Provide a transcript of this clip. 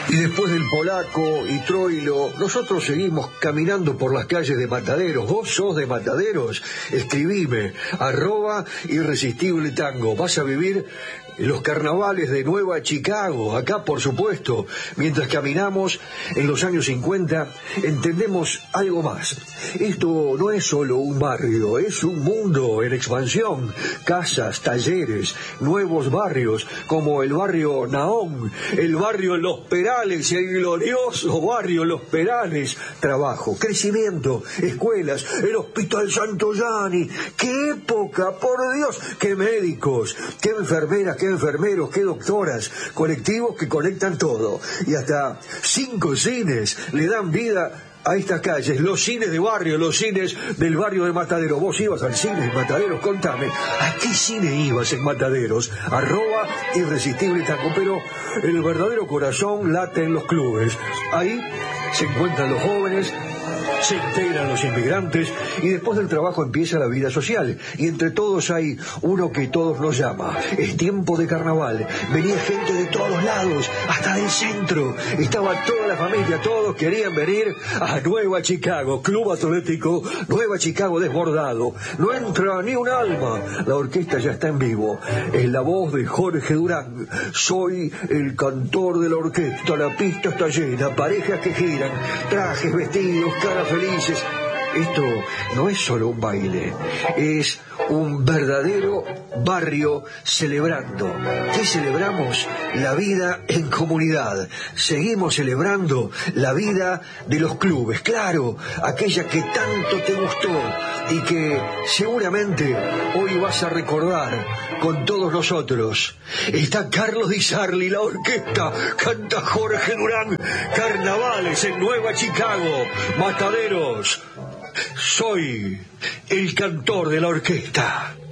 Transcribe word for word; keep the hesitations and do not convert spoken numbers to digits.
Y después del Polaco y Troilo, nosotros seguimos caminando por las calles de Mataderos. ¿Vos sos de Mataderos? Escribime, arroba Irresistible Tango. Vas a vivir los carnavales de Nueva Chicago, acá por supuesto. Mientras caminamos en los años cincuenta, entendemos algo más. Esto no es solo un barrio, es un mundo en expansión. Casas, talleres, nuevos barrios, como el barrio Nahón, el barrio Los Perales, el glorioso barrio Los Perales. Trabajo, crecimiento, escuelas, el Hospital Santoyani. ¡Qué época, por Dios! ¡Qué médicos, qué enfermeras, qué enfermeros, qué doctoras! Colectivos que conectan todo. Y hasta cinco cines le dan vida a estas calles, los cines de barrio, los cines del barrio de Mataderos. Vos ibas al cine en Mataderos, contame, ¿a qué cine ibas en Mataderos? Arroba Irresistible Tango. Pero el verdadero corazón late en los clubes. Ahí se encuentran los jóvenes, se integran los inmigrantes y después del trabajo empieza la vida social. Y entre todos hay uno que todos nos llama. Es tiempo de carnaval. Venía gente de todos lados, hasta del centro. Estaba toda la familia, todos querían venir a Nueva Chicago. Club Atlético Nueva Chicago desbordado. No entra ni un alma. La orquesta ya está en vivo. Es la voz de Jorge Durán. Soy el cantor de la orquesta. La pista está llena, parejas que giran, trajes, vestidos, caras felices. Esto no es solo un baile, es un verdadero barrio celebrando. ¿Qué celebramos? La vida en comunidad. Seguimos celebrando la vida de los clubes, claro, aquella que tanto te gustó y que seguramente hoy vas a recordar con todos nosotros. Está Carlos Di Sarli, la orquesta, canta Jorge Durán, carnavales en Nueva Chicago, Mataderos. Soy el cantor de la orquesta.